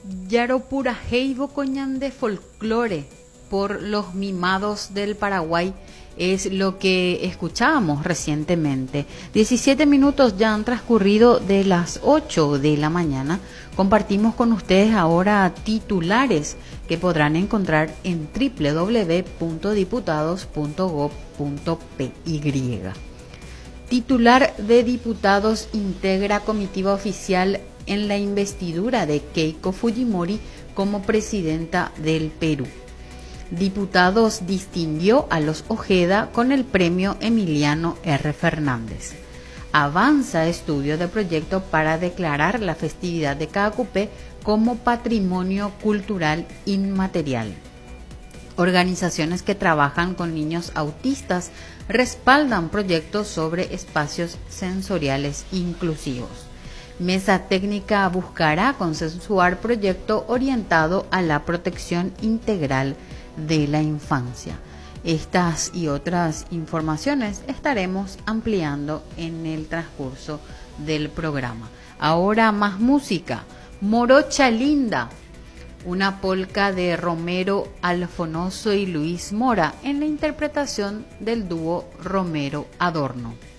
Yaropurajeivo coñan de folclore por los mimados del Paraguay es lo que escuchábamos recientemente. 17 minutos ya han transcurrido de las 8 de la mañana. Compartimos con ustedes ahora titulares que podrán encontrar en www.diputados.gov.py. Titular de diputados integra comitiva oficial en la investidura de Keiko Fujimori como presidenta del Perú. Diputados distinguió a los Ojeda con el premio Emiliano R. Fernández. Avanza estudio de proyecto para declarar la festividad de Caacupé como patrimonio cultural inmaterial. Organizaciones que trabajan con niños autistas respaldan proyectos sobre espacios sensoriales inclusivos. Mesa técnica buscará consensuar proyecto orientado a la protección integral de la infancia. Estas y otras informaciones estaremos ampliando en el transcurso del programa. Ahora más música. Morocha Linda, una polca de Romero Alfonoso y Luis Mora en la interpretación del dúo Romero Adorno.